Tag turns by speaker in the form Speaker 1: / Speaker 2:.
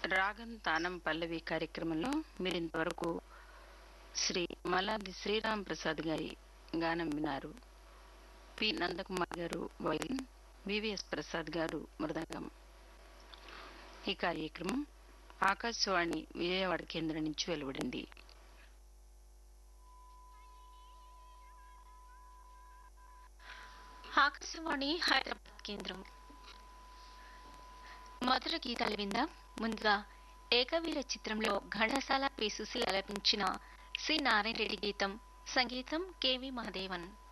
Speaker 1: రాగం తానం పల్లవి కార్యక్రమంలో మీరింతవరకు శ్రీ మల్లాది శ్రీరామ్ ప్రసాద్ గారి గానం విన్నారు. పి నందకుమార్ గారు వైలిన్, వివిఎస్ ప్రసాద్ గారు మృదంగం. ఈ కార్యక్రమం ఆకాశవాణి విజయవాడ కేంద్రం నుంచి వెలువడింది.
Speaker 2: ఆకాశవాణి హైదరాబాద్ కేంద్రం. మధుర గీతాలు విందాం. ముందుగా ఏకవీర చిత్రంలో ఘంటసాల పి సుశీల ఆలపించిన సి నారాయణ రెడ్డి గీతం, సంగీతం కెవి మహదేవన్.